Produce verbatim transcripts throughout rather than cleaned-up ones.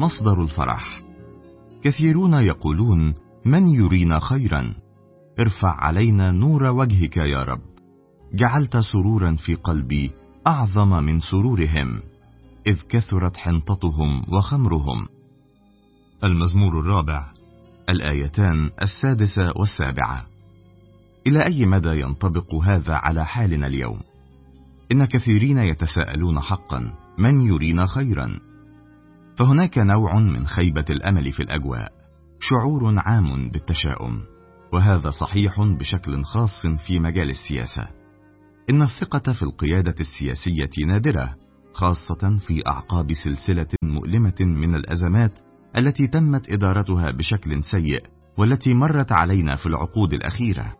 مصدر الفرح. كثيرون يقولون: من يرينا خيرا؟ ارفع علينا نور وجهك يا رب. جعلت سرورا في قلبي أعظم من سرورهم، إذ كثرت حنطتهم وخمرهم. المزمور الرابع، الآيتان السادسة والسابعة. إلى أي مدى ينطبق هذا على حالنا اليوم؟ إن كثيرين يتساءلون حقا: من يرينا خيرا؟ فهناك نوع من خيبة الأمل في الأجواء، شعور عام بالتشاؤم، وهذا صحيح بشكل خاص في مجال السياسة. إن الثقة في القيادة السياسية نادرة، خاصة في أعقاب سلسلة مؤلمة من الأزمات التي تمت إدارتها بشكل سيء والتي مرت علينا في العقود الأخيرة.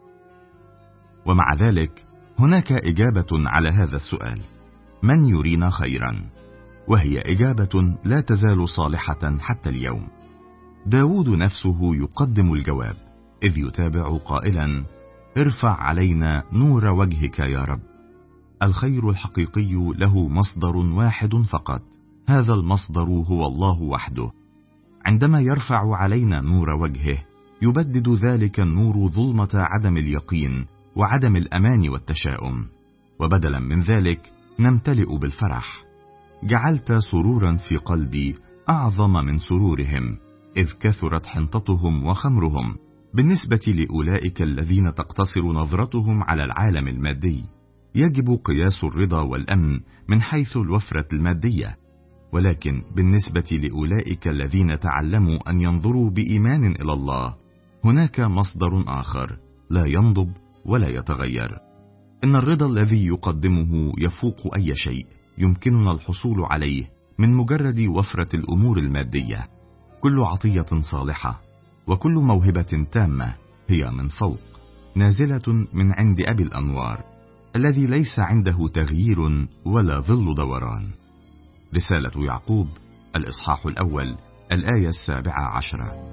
ومع ذلك هناك إجابة على هذا السؤال: من يرينا خيرا؟ وهي إجابة لا تزال صالحة حتى اليوم. داود نفسه يقدم الجواب، إذ يتابع قائلا: ارفع علينا نور وجهك يا رب. الخير الحقيقي له مصدر واحد فقط، هذا المصدر هو الله وحده. عندما يرفع علينا نور وجهه، يبدد ذلك النور ظلمة عدم اليقين وعدم الأمان والتشاؤم، وبدلا من ذلك نمتلئ بالفرح. جعلت سرورا في قلبي أعظم من سرورهم، إذ كثرت حنطتهم وخمرهم. بالنسبة لأولئك الذين تقتصر نظرتهم على العالم المادي، يجب قياس الرضا والأمن من حيث الوفرة المادية، ولكن بالنسبة لأولئك الذين تعلموا أن ينظروا بإيمان إلى الله، هناك مصدر آخر لا ينضب ولا يتغير. إن الرضا الذي يقدمه يفوق أي شيء يمكننا الحصول عليه من مجرد وفرة الأمور المادية. كل عطية صالحة وكل موهبة تامة هي من فوق، نازلة من عند أبي الأنوار الذي ليس عنده تغيير ولا ظل دوران. رسالة يعقوب الإصحاح الأول الآية السابعة عشرة.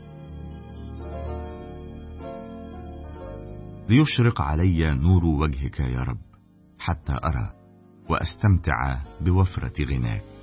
ليشرق علي نور وجهك يا رب، حتى أرى وأستمتع بوفرة غناك.